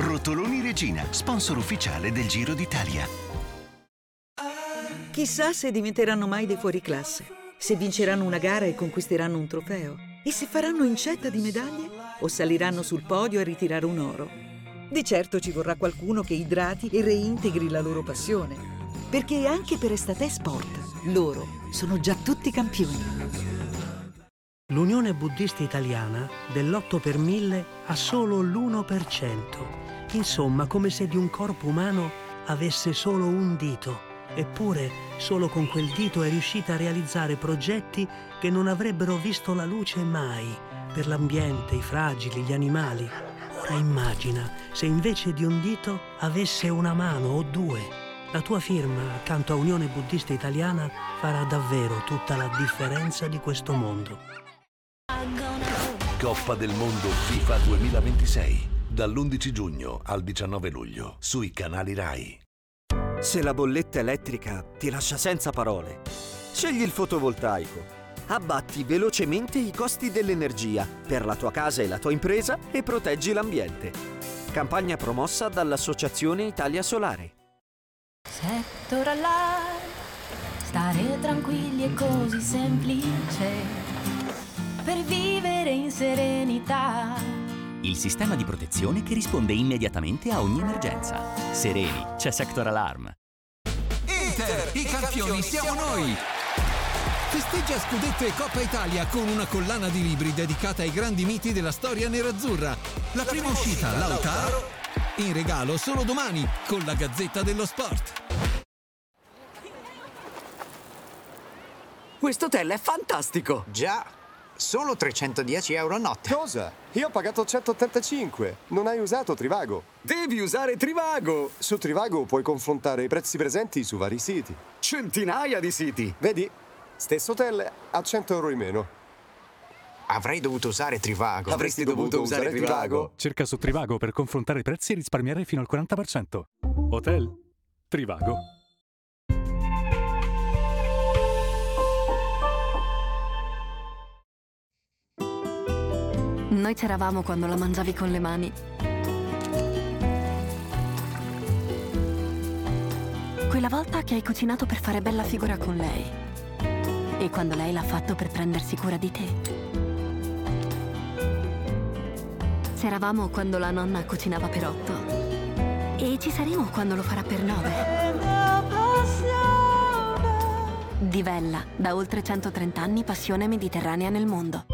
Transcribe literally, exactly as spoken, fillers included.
Rotoloni Regina, sponsor ufficiale del Giro d'Italia. Chissà se diventeranno mai dei fuoriclasse, se vinceranno una gara e conquisteranno un trofeo, e se faranno incetta di medaglie o saliranno sul podio a ritirare un oro. Di certo ci vorrà qualcuno che idrati e reintegri la loro passione, perché anche per Estate Sport loro sono già tutti campioni. L'Unione Buddista Italiana dell'otto per mille ha solo l'uno per cento. Insomma, come se di un corpo umano avesse solo un dito. Eppure, solo con quel dito è riuscita a realizzare progetti che non avrebbero visto la luce mai, per l'ambiente, i fragili, gli animali. Ora immagina se invece di un dito avesse una mano o due. La tua firma, accanto a Unione Buddista Italiana, farà davvero tutta la differenza di questo mondo. Coppa del Mondo FIFA duemilaventisei, dall'undici giugno al diciannove luglio, sui canali Rai. Se la bolletta elettrica ti lascia senza parole, scegli il fotovoltaico. Abbatti velocemente i costi dell'energia per la tua casa e la tua impresa e proteggi l'ambiente. Campagna promossa dall'Associazione Italia Solare. Sector Allarm, stare tranquilli è così semplice per vivere in serenità. Il sistema di protezione che risponde immediatamente a ogni emergenza. Sereni, c'è Sector Alarm. Inter, i campioni siamo noi! Festeggia scudetto e Coppa Italia con una collana di libri dedicata ai grandi miti della storia nerazzurra. La prima uscita, Lautaro, in regalo solo domani con la Gazzetta dello Sport. Questo hotel è fantastico! Già, solo trecentodieci euro a notte. Cosa? Io ho pagato centottantacinque. Non hai usato Trivago. Devi usare Trivago! Su Trivago puoi confrontare i prezzi presenti su vari siti. Centinaia di siti! Vedi? Stesso hotel a cento euro in meno. Avrei dovuto usare Trivago. Avresti dovuto, dovuto usare Trivago. Trivago. Cerca su Trivago per confrontare i prezzi e risparmiare fino al quaranta per cento. Hotel Trivago. Noi c'eravamo quando la mangiavi con le mani. Quella volta che hai cucinato per fare bella figura con lei. E quando lei l'ha fatto per prendersi cura di te. C'eravamo quando la nonna cucinava per otto. E ci saremo quando lo farà per nove. Divella, da oltre centotrenta anni, passione mediterranea nel mondo.